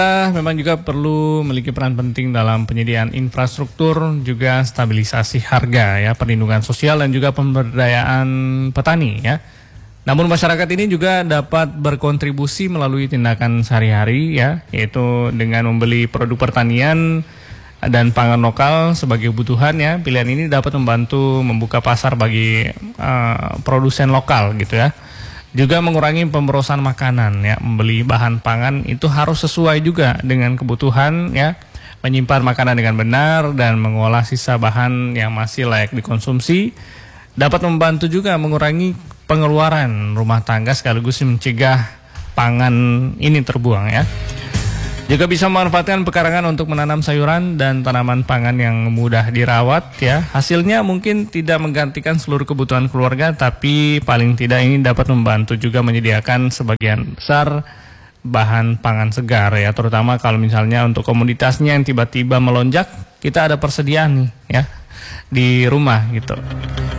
Memang juga perlu memiliki peran penting dalam penyediaan infrastruktur, juga stabilisasi harga, ya, perlindungan sosial dan juga pemberdayaan petani, ya. Namun masyarakat ini juga dapat berkontribusi melalui tindakan sehari-hari, ya, yaitu dengan membeli produk pertanian dan pangan lokal sebagai kebutuhan, ya. Pilihan ini dapat membantu membuka pasar bagi produsen lokal, gitu, ya. Juga mengurangi pemborosan makanan, ya. Membeli bahan pangan itu harus sesuai juga dengan kebutuhan, ya. Menyimpan makanan dengan benar dan mengolah sisa bahan yang masih layak dikonsumsi dapat membantu juga mengurangi pengeluaran rumah tangga sekaligus mencegah pangan ini terbuang, ya. Juga bisa memanfaatkan pekarangan untuk menanam sayuran dan tanaman pangan yang mudah dirawat, ya. Hasilnya mungkin tidak menggantikan seluruh kebutuhan keluarga, tapi paling tidak ini dapat membantu juga menyediakan sebagian besar bahan pangan segar, ya. Terutama kalau misalnya untuk komoditasnya yang tiba-tiba melonjak, kita ada persediaan nih, ya, di rumah gitu.